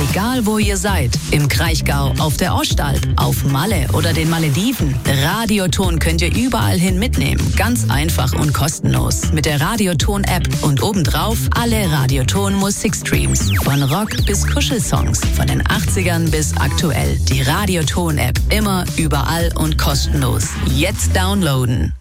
Egal wo ihr seid, im Kraichgau, auf der Ostalb, auf Malle oder den Malediven, Radioton könnt ihr überall hin mitnehmen. Ganz einfach und kostenlos. Mit der Radioton-App und obendrauf alle Radioton-Musikstreams. Von Rock bis Kuschelsongs, von den 80ern bis aktuell. Die Radioton-App immer, überall und kostenlos. Jetzt downloaden.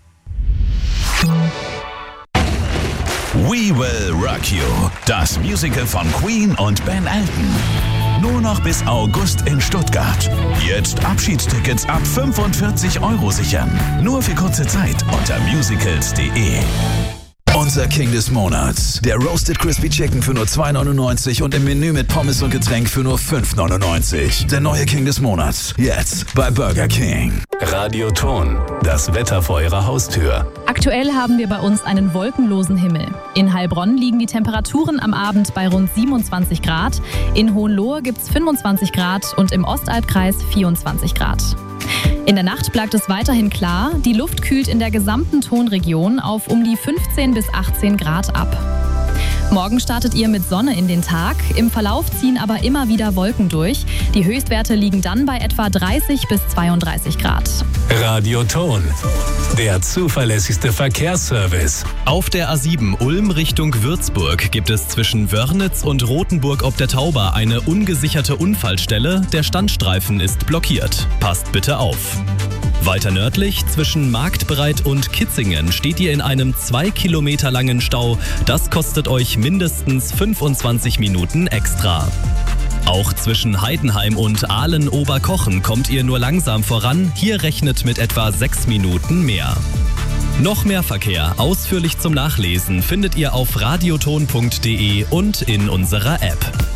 We Will Rock You, das Musical von Queen und Ben Elton. Nur noch bis August in Stuttgart. Jetzt Abschiedstickets ab 45 € sichern. Nur für kurze Zeit unter musicals.de. Unser King des Monats. Der Roasted Crispy Chicken für nur 2,99 und im Menü mit Pommes und Getränk für nur 5,99. Der neue King des Monats. Jetzt bei Burger King. Radioton. Das Wetter vor Ihrer Haustür. Aktuell haben wir bei uns einen wolkenlosen Himmel. In Heilbronn liegen die Temperaturen am Abend bei rund 27 Grad. In Hohenlohe gibt es 25 Grad und im Ostalbkreis 24 Grad. In der Nacht bleibt es weiterhin klar. Die Luft kühlt in der gesamten Tonregion auf um die 15 bis 18 Grad ab. Morgen startet ihr mit Sonne in den Tag. Im Verlauf ziehen aber immer wieder Wolken durch. Die Höchstwerte liegen dann bei etwa 30 bis 32 Grad. Radioton. Der zuverlässigste Verkehrsservice. Auf der A7 Ulm Richtung Würzburg gibt es zwischen Wörnitz und Rothenburg ob der Tauber eine ungesicherte Unfallstelle. Der Standstreifen ist blockiert. Passt bitte auf. Weiter nördlich, zwischen Marktbreit und Kitzingen, steht ihr in einem 2 Kilometer langen Stau. Das kostet euch mindestens 25 Minuten extra. Auch zwischen Heidenheim und Aalen-Oberkochen kommt ihr nur langsam voran. Hier rechnet mit etwa 6 Minuten mehr. Noch mehr Verkehr, ausführlich zum Nachlesen, findet ihr auf radioton.de und in unserer App.